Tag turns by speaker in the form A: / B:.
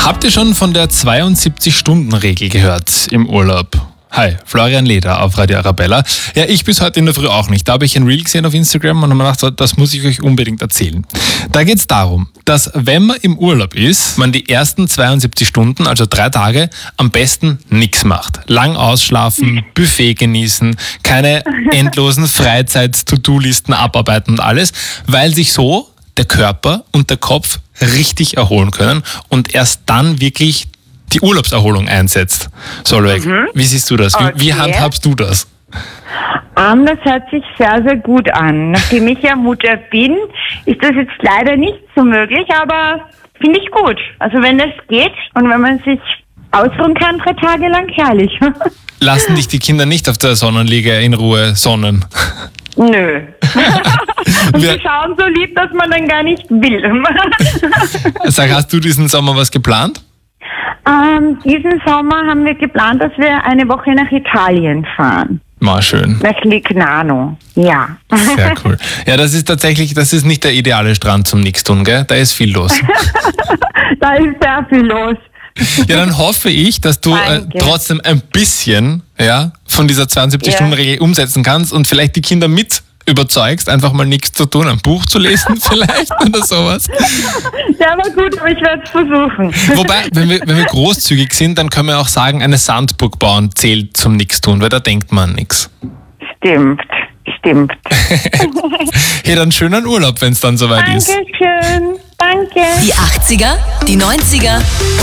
A: Habt ihr schon von der 72-Stunden-Regel gehört im Urlaub? Hi, Florian Leder auf Radio Arabella. Ja, ich bis heute in der Früh auch nicht. Da habe ich ein Reel gesehen auf Instagram und habe mir gedacht, das muss ich euch unbedingt erzählen. Da geht es darum, dass wenn man im Urlaub ist, man die ersten 72 Stunden, also 3 Tage, am besten nichts macht. Lang ausschlafen, Buffet genießen, keine endlosen Freizeit-To-Do-Listen abarbeiten und alles, weil sich so der Körper und der Kopf richtig erholen können und erst dann wirklich die Urlaubserholung einsetzt. Solveig, wie siehst du das? Wie handhabst du das?
B: Das hört sich sehr, sehr gut an. Nachdem ich ja Mutter bin, ist das jetzt leider nicht so möglich, aber finde ich gut. Also wenn das geht und wenn man sich ausruhen kann, 3 Tage lang, herrlich.
A: Lassen dich die Kinder nicht auf der Sonnenliege in Ruhe sonnen?
B: Nö. Und sie schauen so lieb, dass man dann gar nicht will.
A: Sag, hast du diesen Sommer was geplant?
B: Diesen Sommer haben wir geplant, dass wir eine Woche nach Italien fahren.
A: Mal schön.
B: Nach Lignano, ja.
A: Sehr cool. Ja, das ist nicht der ideale Strand zum Nichtstun, gell? Da ist viel los.
B: Da ist sehr viel los.
A: Ja, dann hoffe ich, dass du trotzdem ein bisschen von dieser 72-Stunden-Regel umsetzen kannst und vielleicht die Kinder mit überzeugst, einfach mal nichts zu tun, ein Buch zu lesen vielleicht oder sowas.
B: Ja, aber gut, aber ich werde es versuchen.
A: Wobei, wenn wir großzügig sind, dann können wir auch sagen, eine Sandburg bauen zählt zum Nichtstun, weil da denkt man an nichts.
B: Stimmt.
A: Hey, dann schönen Urlaub, wenn es dann soweit ist.
B: Dankeschön, danke.
C: Die 80er, die 90er